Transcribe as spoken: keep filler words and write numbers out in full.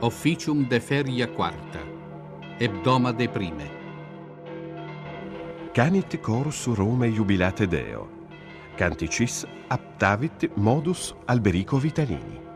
Officium de feria quarta, hebdomade prime. Canit corus Rome jubilate Deo, canticis aptavit modus Alberico Vitalini.